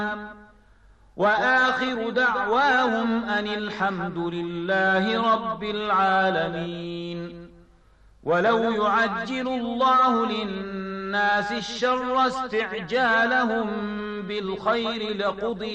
وآخر دعواهم أن الحمد لله رب العالمين. ولو يعجل الله للناس الشر استعجالهم بالخير لقضي